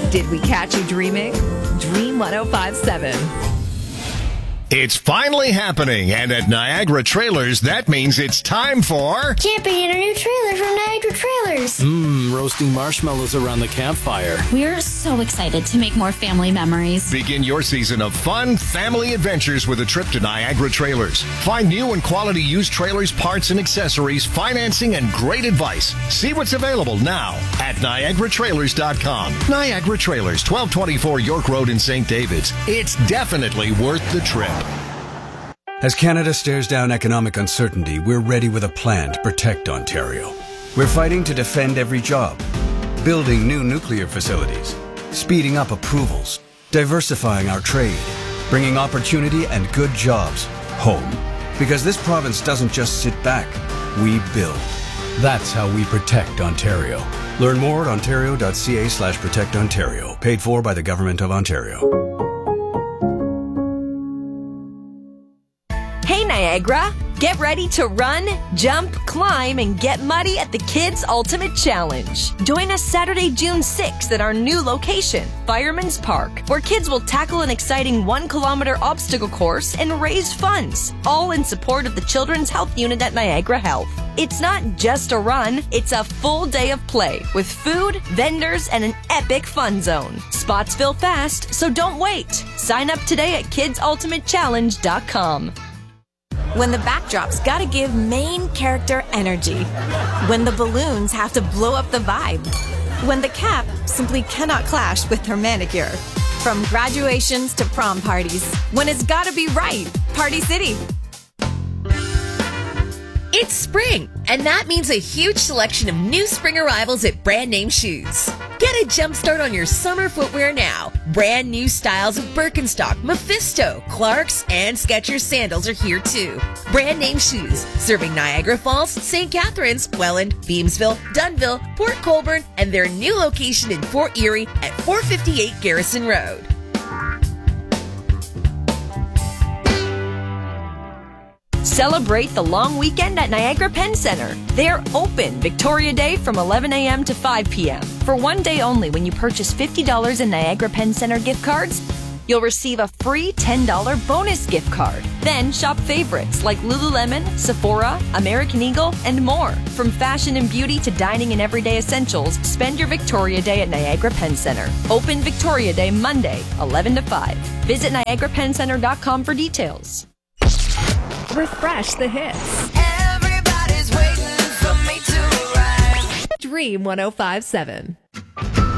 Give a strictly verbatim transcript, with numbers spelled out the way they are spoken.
Did we catch you dreaming? Dream one oh five point seven. It's finally happening, and at Niagara Trailers, that means it's time for... camping in our new trailer from Niagara Trailers. Mmm, roasting marshmallows around the campfire. We're so excited to make more family memories. Begin your season of fun family adventures with a trip to Niagara Trailers. Find new and quality used trailers, parts and accessories, financing, and great advice. See what's available now at Niagara Trailers dot com. Niagara Trailers, twelve twenty-four York Road in Saint David's. It's definitely worth the trip. As Canada stares down economic uncertainty, we're ready with a plan to protect Ontario. We're fighting to defend every job, building new nuclear facilities, speeding up approvals, diversifying our trade, bringing opportunity and good jobs home. Because this province doesn't just sit back, we build. That's how we protect Ontario. Learn more at ontario.ca slash protect Ontario. Paid for by the Government of Ontario. Hey Niagara, get ready to run, jump, climb, and get muddy at the Kids Ultimate Challenge. Join us Saturday, June sixth at our new location, Fireman's Park, where kids will tackle an exciting one-kilometer obstacle course and raise funds, all in support of the Children's Health Unit at Niagara Health. It's not just a run, it's a full day of play with food, vendors, and an epic fun zone. Spots fill fast, so don't wait. Sign up today at kids ultimate challenge dot com. When the backdrop's gotta give main character energy. When the balloons have to blow up the vibe. When the cap simply cannot clash with her manicure. From graduations to prom parties. When it's gotta be right. Party City. It's spring, and that means a huge selection of new spring arrivals at Brand Name Shoes. Get a jump start on your summer footwear now. Brand new styles of Birkenstock, Mephisto, Clarks, and Skechers sandals are here too. Brand Name Shoes, serving Niagara Falls, Saint Catharines, Welland, Beamsville, Dunnville, Port Colborne, and their new location in Fort Erie at four fifty-eight Garrison Road. Celebrate the long weekend at Niagara Pen Center. They're open Victoria Day from eleven a.m. to five p.m. For one day only, when you purchase fifty dollars in Niagara Pen Center gift cards, you'll receive a free ten dollars bonus gift card. Then shop favorites like Lululemon, Sephora, American Eagle, and more. From fashion and beauty to dining and everyday essentials, spend your Victoria Day at Niagara Pen Center. Open Victoria Day Monday, eleven to five. Visit Niagara Pen Center dot com for details. Refresh the hits. Everybody's waiting for me to arrive. Dream one oh five point seven.